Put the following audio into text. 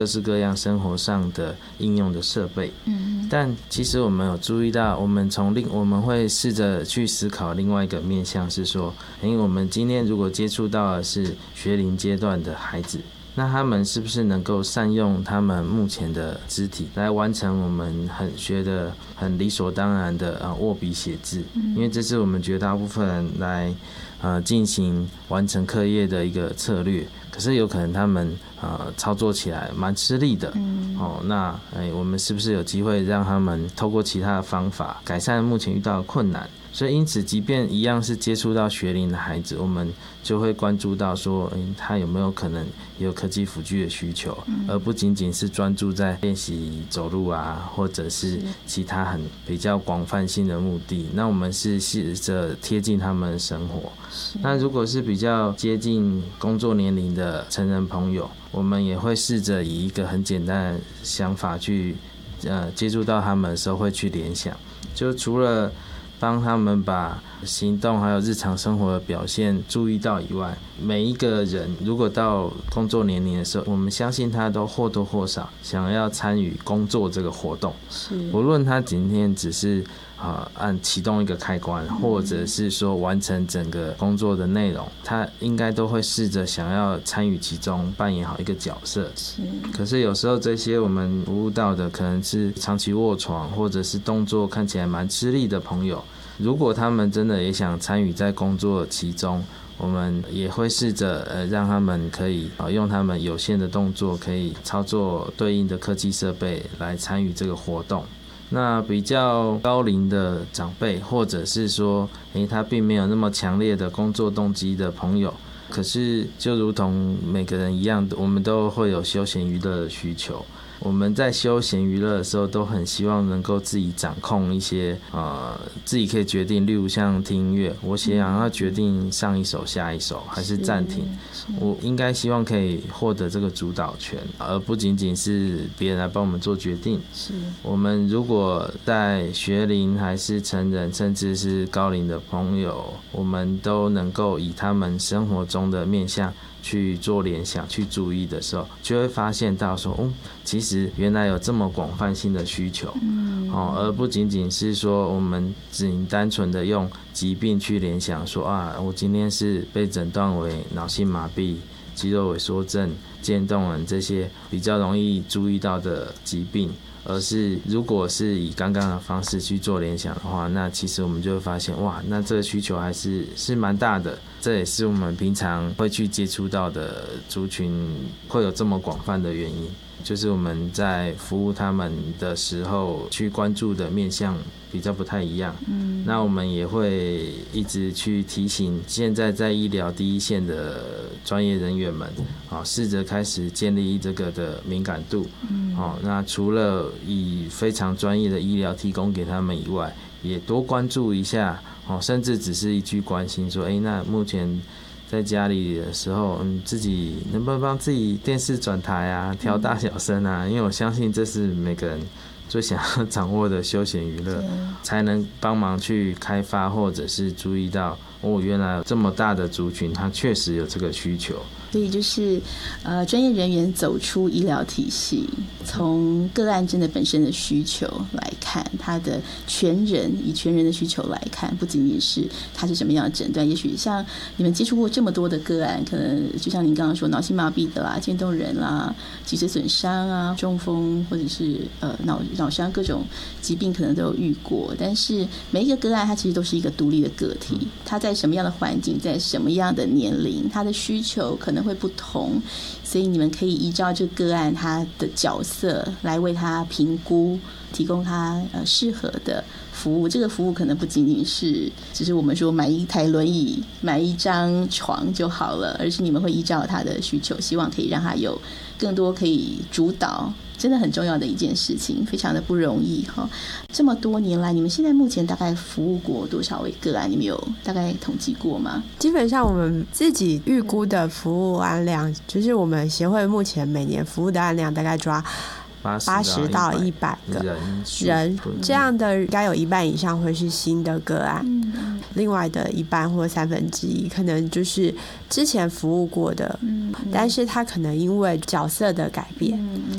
各式各样生活上的应用的设备。但其实我们有注意到，我们会试着去思考另外一个面向，是说，我们今天如果接触到的是学龄阶段的孩子，那他们是不是能够善用他们目前的肢体来完成我们学得很理所当然的握笔写字？因为这是我们绝大部分人来进行完成课业的一个策略，可是有可能他们操作起来蛮吃力的。那我们是不是有机会让他们透过其他的方法改善目前遇到的困难？所以因此即便一样是接触到学龄的孩子，我们就会关注到说他有没有可能有科技辅具的需求，而不仅仅是专注在练习走路啊，或者是其他比较广泛性的目的。那我们是试着贴近他们的生活。那如果是比较接近工作年龄的成人朋友，我们也会试着以一个很简单的想法去接触到他们的时候会去联想，就除了帮他们把行动还有日常生活的表现注意到以外，每一个人如果到工作年龄的时候，我们相信他都或多或少想要参与工作这个活动，无论他今天只是按启动一个开关，或者是说完成整个工作的内容，他应该都会试着想要参与其中，扮演好一个角色。可是有时候这些我们服务到的可能是长期卧床，或者是动作看起来蛮吃力的朋友，如果他们真的也想参与在工作其中，我们也会试着让他们可以用他们有限的动作，可以操作对应的科技设备来参与这个活动。那比较高龄的长辈，或者是说他并没有那么强烈的工作动机的朋友，可是就如同每个人一样，我们都会有休闲娱乐的需求。我们在休闲娱乐的时候都很希望能够自己掌控一些自己可以决定，例如像听音乐，我想要决定上一首下一首还是暂停，我应该希望可以获得这个主导权，而不仅仅是别人来帮我们做决定。我们如果在学龄还是成人甚至是高龄的朋友，我们都能够以他们生活中的面向去做联想去注意的时候，就会发现到说其实原来有这么广泛性的需求，而不仅仅是说我们只单纯的用疾病去联想说我今天是被诊断为脑性麻痹、肌肉萎缩症、渐冻人这些比较容易注意到的疾病，而是如果是以刚刚的方式去做联想的话，那其实我们就会发现那这个需求还是蛮大的。这也是我们平常会去接触到的族群会有这么广泛的原因，就是我们在服务他们的时候去关注的面向比较不太一样。那我们也会一直去提醒现在在医疗第一线的专业人员们，试着开始建立这个的敏感度。那除了以非常专业的医疗提供给他们以外，也多关注一下，甚至只是一句关心说那目前在家里的时候自己能不能帮自己电视转台啊，调大小声啊，因为我相信这是每个人最想要掌握的休闲娱乐，才能帮忙去开发或者是注意到原来有这么大的族群他确实有这个需求。 所以就是专业人员走出医疗体系，从个案真的本身的需求来看，他的以全人的需求来看，不仅仅是他是什么样的诊断，也许像你们接触过这么多的个案，可能就像您刚刚说脑性麻痹的啦、渐冻人啦、脊髓损伤啊、中风或者是脑伤各种疾病可能都有遇过，但是每一个个案它其实都是一个独立的个体，他在什么样的环境，在什么样的年龄，他的需求可能会不同，所以你们可以依照这个案他的角色来为他评估，提供他适合的服务。这个服务可能不仅仅是只是我们说买一台轮椅、买一张床就好了，而是你们会依照他的需求，希望可以让他有更多可以主导，真的很重要的一件事情，非常的不容易。这么多年来，你们现在目前大概服务过多少位个案？你们有大概统计过吗？ 基本上我们自己预估的服务案量，就是我们协会目前每年服务的案量大概抓80到100个人，这样的应该有一半以上会是新的个案，另外的一半或1/3可能就是之前服务过的，但是他可能因为角色的改变，